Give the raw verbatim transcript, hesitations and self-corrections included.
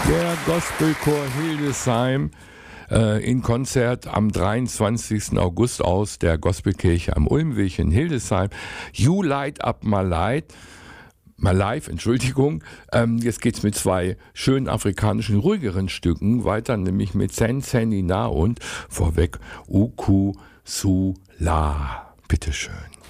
Der Gospelchor Hildesheim äh, in Konzert am dreiundzwanzigsten August aus der Gospelkirche am Ulmweg in Hildesheim. You Light Up My Light. My Life, Entschuldigung. Ähm, jetzt geht's mit zwei schönen afrikanischen, ruhigeren Stücken weiter, nämlich mit Sen Senina und vorweg Uku Su La. Bitteschön.